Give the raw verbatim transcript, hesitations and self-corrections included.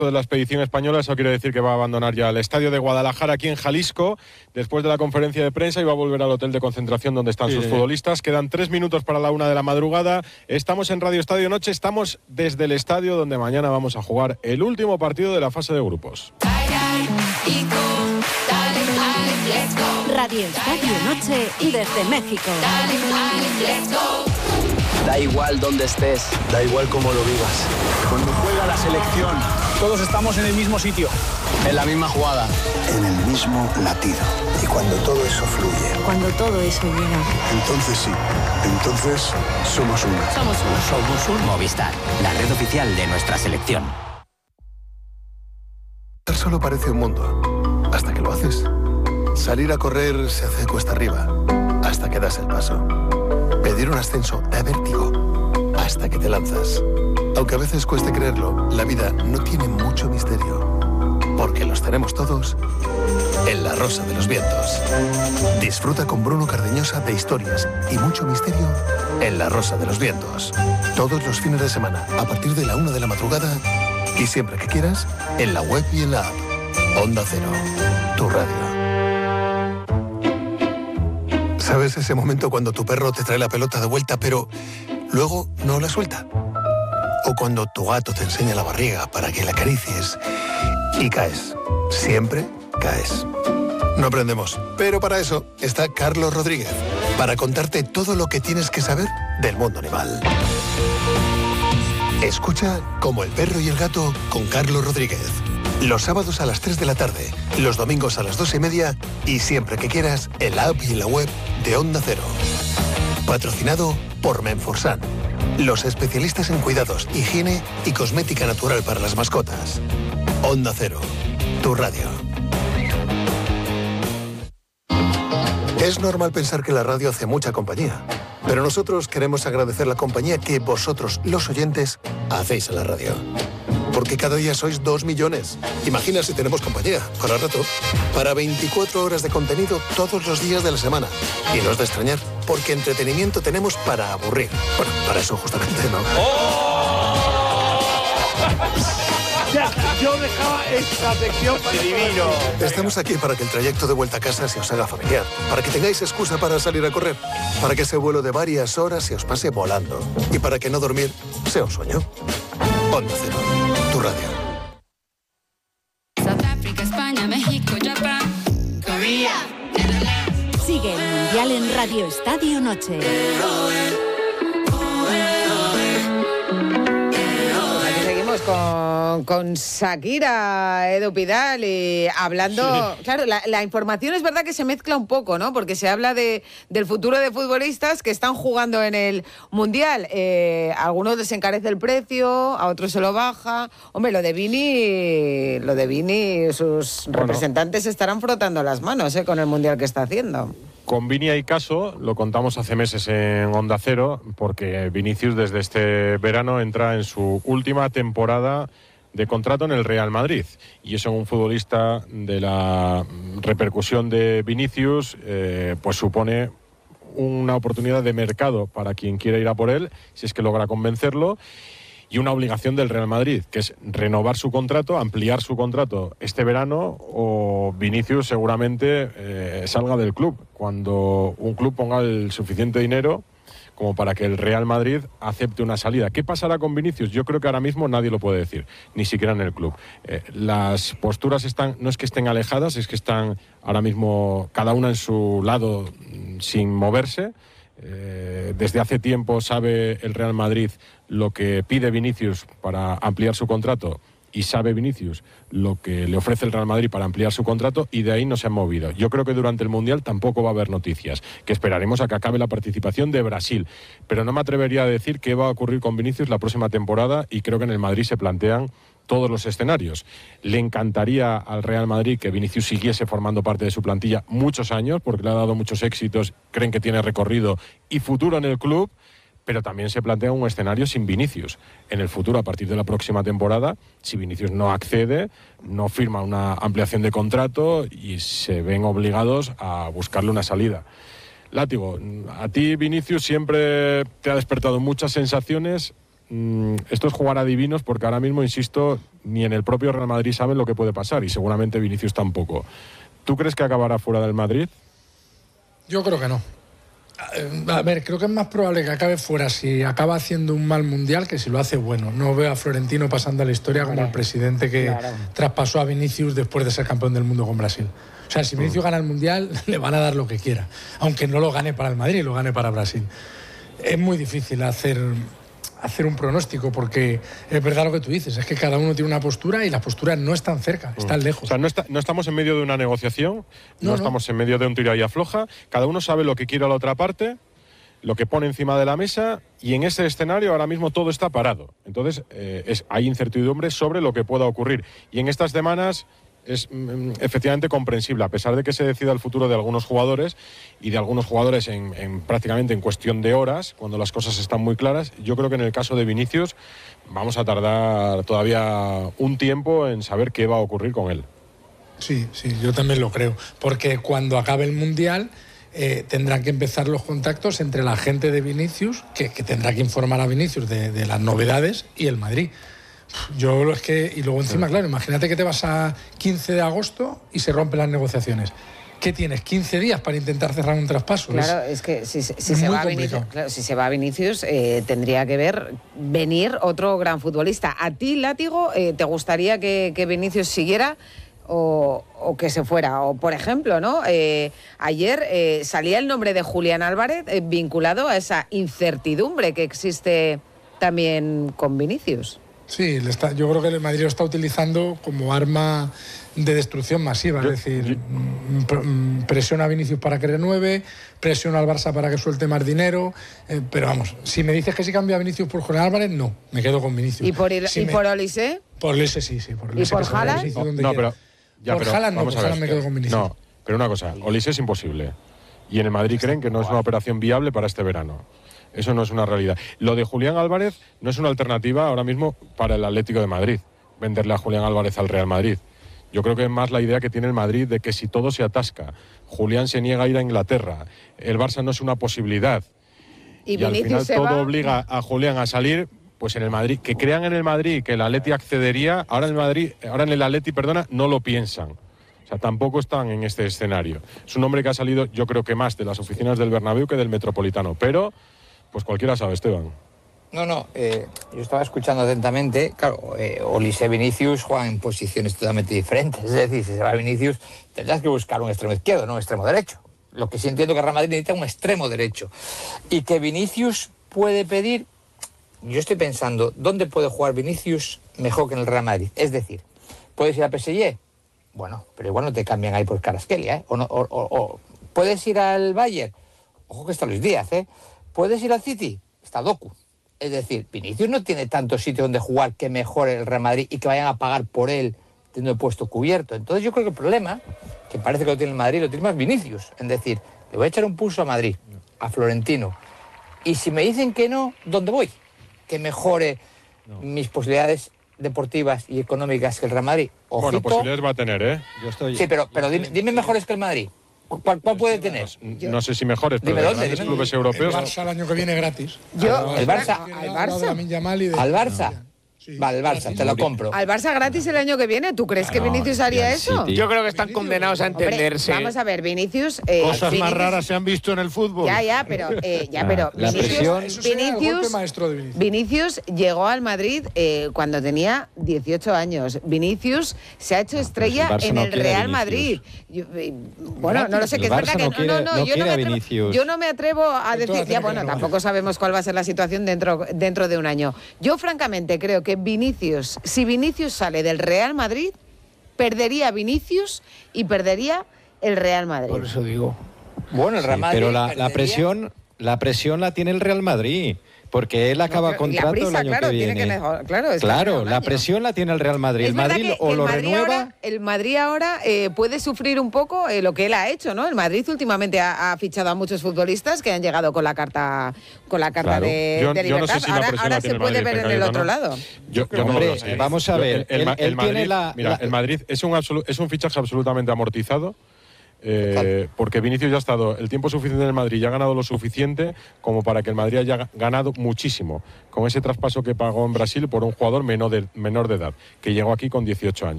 de la expedición española, eso quiere decir que va a abandonar ya el estadio de Guadalajara aquí en Jalisco después de la conferencia de prensa y va a volver al hotel de concentración donde están sí, sus futbolistas. Quedan tres minutos para la una de la madrugada. Estamos en Radio Estadio Noche, estamos desde el estadio donde mañana vamos a jugar el último partido de la fase de grupos. Radio Estadio Noche desde México. Da igual dónde estés, da igual cómo lo vivas. Cuando juega la selección, todos estamos en el mismo sitio, en la misma jugada, en el mismo latido. Y cuando todo eso fluye, cuando todo eso llega, entonces sí, entonces somos uno. Somos uno. Somos un Movistar, la red oficial de nuestra selección. Solo parece un mundo, hasta que lo haces. Salir a correr se hace cuesta arriba, hasta que das el paso. Pedir un ascenso da vértigo, hasta que te lanzas. Aunque a veces cueste creerlo, la vida no tiene mucho misterio, porque los tenemos todos en La Rosa de los Vientos. Disfruta con Bruno Cardeñosa de historias y mucho misterio en La Rosa de los Vientos. Todos los fines de semana, a partir de la una de la madrugada, y siempre que quieras, en la web y en la app. Onda Cero, tu radio. ¿Sabes ese momento cuando tu perro te trae la pelota de vuelta, pero luego no la suelta? O cuando tu gato te enseña la barriga para que la acaricies y caes. Siempre caes. No aprendemos, pero para eso está Carlos Rodríguez, para contarte todo lo que tienes que saber del mundo animal. Escucha Como el perro y el gato con Carlos Rodríguez. Los sábados a las tres de la tarde, los domingos a las dos y media y siempre que quieras en la app y en la web de Onda Cero. Patrocinado por Menforsan, los especialistas en cuidados, higiene y cosmética natural para las mascotas. Onda Cero, tu radio. Es normal pensar que la radio hace mucha compañía, pero nosotros queremos agradecer la compañía que vosotros, los oyentes, hacéis a la radio. Porque cada día sois dos millones. Imagina si tenemos compañía, para rato, para veinticuatro horas de contenido todos los días de la semana. Y no es de extrañar, porque entretenimiento tenemos para aburrir. Bueno, para eso justamente, ¿no? ¡Oh! Ya, yo dejaba esta sección para divino. Estamos aquí para que el trayecto de vuelta a casa se os haga familiar, para que tengáis excusa para salir a correr, para que ese vuelo de varias horas se os pase volando y para que no dormir sea un sueño. Onda Cero, tu radio. South Africa, España, México, Japón, Corea. Sigue el Mundial en Radio Estadio Noche. Con, con Shakira, Edu Pidal, y hablando... Sí. Claro, la, la información es verdad que se mezcla un poco, ¿no? Porque se habla de, del futuro de futbolistas que están jugando en el Mundial. Eh, a algunos les encarece el precio, a otros se lo baja. Hombre, lo de Vini, lo de Vini, sus bueno. representantes estarán frotando las manos, ¿eh? Con el Mundial que está haciendo. Con Vini hay caso, lo contamos hace meses en Onda Cero, porque Vinicius desde este verano entra en su última temporada de contrato en el Real Madrid. Y eso en un futbolista de la repercusión de Vinicius, eh, pues supone una oportunidad de mercado para quien quiera ir a por él, si es que logra convencerlo. Y una obligación del Real Madrid, que es renovar su contrato, ampliar su contrato este verano, o Vinicius seguramente eh, salga del club, cuando un club ponga el suficiente dinero como para que el Real Madrid acepte una salida. ¿Qué pasará con Vinicius? Yo creo que ahora mismo nadie lo puede decir, ni siquiera en el club. Eh, las posturas están, no es que estén alejadas, es que están ahora mismo cada una en su lado sin moverse. Eh, desde hace tiempo sabe el Real Madrid lo que pide Vinicius para ampliar su contrato y sabe Vinicius lo que le ofrece el Real Madrid para ampliar su contrato, y de ahí no se han movido. Yo creo que durante el Mundial tampoco va a haber noticias, que esperaremos a que acabe la participación de Brasil, pero no me atrevería a decir qué va a ocurrir con Vinicius la próxima temporada, y creo que en el Madrid se plantean todos los escenarios. Le encantaría al Real Madrid que Vinicius siguiese formando parte de su plantilla muchos años, porque le ha dado muchos éxitos, creen que tiene recorrido y futuro en el club, pero también se plantea un escenario sin Vinicius. En el futuro, a partir de la próxima temporada, si Vinicius no accede, no firma una ampliación de contrato y se ven obligados a buscarle una salida. Látigo, a ti Vinicius siempre te ha despertado muchas sensaciones. mmm, esto es jugar a divinos, porque ahora mismo, insisto, ni en el propio Real Madrid saben lo que puede pasar, y seguramente Vinicius tampoco. ¿Tú crees que acabará fuera del Madrid? Yo creo que no. A ver, creo que es más probable que acabe fuera si acaba haciendo un mal mundial que si lo hace bueno. No veo a Florentino pasando a la historia como claro. el presidente que claro. traspasó a Vinicius después de ser campeón del mundo con Brasil. O sea, si Vinicius gana el mundial, le van a dar lo que quiera, aunque no lo gane para el Madrid, lo gane para Brasil. Es muy difícil hacer, hacer un pronóstico, porque es verdad lo que tú dices, es que cada uno tiene una postura y las posturas no están cerca, están mm. lejos. O sea, no, está, no estamos en medio de una negociación, no, no, no estamos en medio de un tira y afloja, cada uno sabe lo que quiere a la otra parte, lo que pone encima de la mesa, y en ese escenario ahora mismo todo está parado. Entonces eh, es, hay incertidumbre sobre lo que pueda ocurrir. Y en estas semanas es mm, efectivamente comprensible, a pesar de que se decida el futuro de algunos jugadores, y de algunos jugadores en, en prácticamente en cuestión de horas, cuando las cosas están muy claras. Yo creo que en el caso de Vinicius vamos a tardar todavía un tiempo en saber qué va a ocurrir con él. Sí, sí, yo también lo creo, porque cuando acabe el Mundial eh, tendrán que empezar los contactos entre la gente de Vinicius, que, que tendrá que informar a Vinicius de, de las novedades, y el Madrid. Yo lo es que, y luego encima, claro, imagínate que te vas a quince de agosto y se rompen las negociaciones. ¿Qué tienes? quince días para intentar cerrar un traspaso. Claro, es, es que si, si, si, se va Vinicius, claro, si se va a Vinicius, eh, tendría que ver venir otro gran futbolista. ¿A ti, Látigo, eh, te gustaría que, que Vinicius siguiera o, o que se fuera? O, por ejemplo, ¿no? Eh, ayer eh, salía el nombre de Julián Álvarez eh, vinculado a esa incertidumbre que existe también con Vinicius. Sí, le está, yo creo que el Madrid lo está utilizando como arma de destrucción masiva, yo, es decir, yo... presiona a Vinicius para que renueve, presiona al Barça para que suelte más dinero, eh, pero vamos, si me dices que si cambia a Vinicius por Julián Álvarez, no, me quedo con Vinicius. ¿Y por, el, si ¿y me... por Olise? Por Olise sí, sí. Por Olise, ¿y por Haaland? No, no, pero, ya, por pero Haaland no, por Haaland me quedo con Vinicius. No, pero una cosa, Olise es imposible, y en el Madrid creen que no es una operación viable para este verano. Eso no es una realidad. Lo de Julián Álvarez no es una alternativa ahora mismo para el Atlético de Madrid, venderle a Julián Álvarez al Real Madrid. Yo creo que es más la idea que tiene el Madrid de que si todo se atasca, Julián se niega a ir a Inglaterra, el Barça no es una posibilidad, y, y al final todo va? obliga a Julián a salir, pues en el Madrid, que crean en el Madrid que el Atleti accedería, ahora en el Madrid, ahora en el Atleti, perdona, no lo piensan. O sea, tampoco están en este escenario. Es un hombre que ha salido, yo creo que más de las oficinas del Bernabéu que del Metropolitano, pero pues cualquiera sabe, Esteban. No, no, eh, yo estaba escuchando atentamente. Claro, eh, Olise y Vinicius juegan en posiciones totalmente diferentes. Es decir, si se va Vinicius, tendrás que buscar un extremo izquierdo, no un extremo derecho. Lo que sí entiendo que Real Madrid necesita un extremo derecho. Y que Vinicius puede pedir, yo estoy pensando, ¿dónde puede jugar Vinicius mejor que en el Real Madrid? Es decir, ¿puedes ir al P S G? Bueno, pero igual no te cambian ahí por Kvaratskhelia, ¿eh? O, no, o, o, o ¿puedes ir al Bayern? Ojo que está Luis Díaz, ¿eh? ¿Puedes ir al City? Está Doku. Es decir, Vinicius no tiene tanto sitio donde jugar que mejore el Real Madrid y que vayan a pagar por él teniendo el puesto cubierto. Entonces yo creo que el problema, que parece que lo tiene el Madrid, lo tiene más Vinicius. Es decir, le voy a echar un pulso a Madrid, a Florentino. Y si me dicen que no, ¿dónde voy? Que mejore no. mis posibilidades deportivas y económicas que el Real Madrid. Ojito. Bueno, posibilidades va a tener, ¿eh? Yo estoy, sí, pero, pero dime, dime mejores que el Madrid. ¿Cuál, cuál puede tener? No, no sé si mejores, pero de grandes dime. clubes europeos. El Barça el año que viene gratis. Yo, el Barça, ¿Al Barça? ¿Al Barça? Sí. Vale, el Barça, te lo compro. ¿Al Barça gratis el año que viene? ¿Tú crees que no, Vinicius haría eso? Yo creo que están condenados a entenderse. Hombre, vamos a ver, Vinicius... Eh, Cosas Vinicius, más raras se han visto en el fútbol. Ya, ya, pero... Eh, ya, pero la Vinicius, presión, Vinicius, maestro de Vinicius. Vinicius llegó al Madrid eh, cuando tenía dieciocho años. Vinicius se ha hecho no, estrella el en no el Real Madrid. Yo, eh, bueno, no lo sé, que es verdad que... No, quiere, no, no, no yo, no me atrevo, yo no me atrevo a decir... Ya, bueno, tampoco sabemos cuál va a ser la situación dentro, dentro de un año. Yo, francamente, creo que Vinicius... Si Vinicius sale del Real Madrid, perdería Vinicius y perdería el Real Madrid. Por eso digo. Bueno, el Real Madrid. Sí, pero la, la presión, la presión la tiene el Real Madrid. Porque él acaba no, contrato prisa, el año claro, que viene. Tiene que, claro, es claro la presión la tiene el Real Madrid. Es el Madrid o el lo Madrid renueva. Ahora, el Madrid ahora eh, puede sufrir un poco eh, lo que él ha hecho, ¿no? El Madrid últimamente ha, ha fichado a muchos futbolistas que han llegado con la carta, con la carta claro. de, yo, de libertad. Yo no sé si ahora ahora se puede ver en el otro ¿no? lado. Yo, yo Hombre, no lo sé. vamos a ver. El, el, él, el, él Madrid, tiene la, mira, la... el Madrid es un, absolu, es un fichaje absolutamente amortizado. Eh, porque Vinicius ya ha estado el tiempo suficiente en el Madrid, ya ha ganado lo suficiente como para que el Madrid haya ganado muchísimo con ese traspaso que pagó en Brasil por un jugador menor de, menor de edad, que llegó aquí con dieciocho años.